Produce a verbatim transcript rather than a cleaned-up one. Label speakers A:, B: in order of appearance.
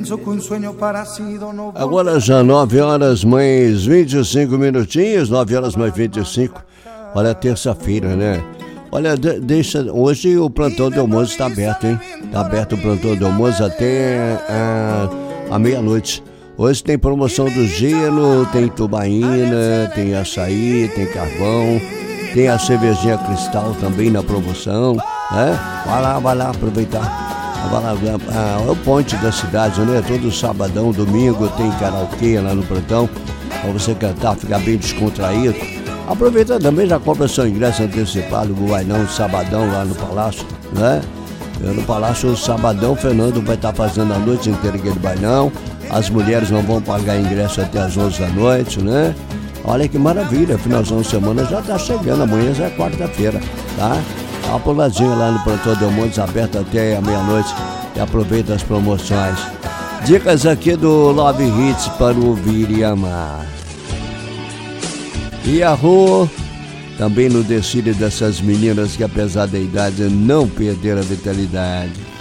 A: Agora já nove horas mais vinte e cinco minutinhos, nove horas mais vinte e cinco. Olha, terça-feira, né? Olha, de, deixa, hoje o plantão de almoço está aberto, hein? Está aberto o plantão de almoço até a, a meia-noite. Hoje tem promoção do gelo, tem tubaína, tem açaí, tem carvão, tem a cervejinha Cristal também na promoção, né? Vai lá, vai lá aproveitar. Vai lá, ah, é o ponte da cidade, né? Todo sabadão, domingo tem karaokê lá no plantão, para você cantar, ficar bem descontraído. Aproveita também, já compra seu ingresso antecipado do Bainão, sabadão lá no Palácio, né? No Palácio, sabadão, o Fernando vai estar fazendo a noite inteira aquele Bainão. As mulheres não vão pagar ingresso até as onze da noite, né? Olha que maravilha, finalzão de semana já está chegando, amanhã já é quarta-feira, tá? Dá uma puladinha lá no plantão de almoço, aberto até a meia-noite, e aproveita as promoções. Dicas aqui do Love Hits para ouvir e amar. E a rua também no desfile dessas meninas que, apesar da idade, não perderam a vitalidade.